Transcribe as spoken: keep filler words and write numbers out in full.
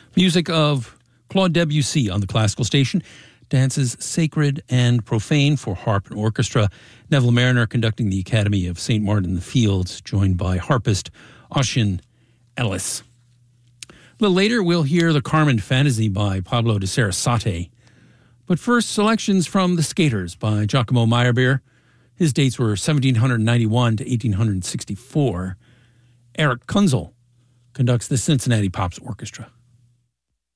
Music of Claude Debussy on the classical station. Dances Sacred and Profane for harp and orchestra. Neville Mariner conducting the Academy of Saint Martin in the Fields, joined by harpist Ossian Ellis. A little later, we'll hear the Carmen Fantasy by Pablo de Sarasate. But first, selections from The Skaters by Giacomo Meyerbeer. His dates were seventeen ninety-one to eighteen sixty-four. Eric Kunzel conducts the Cincinnati Pops Orchestra.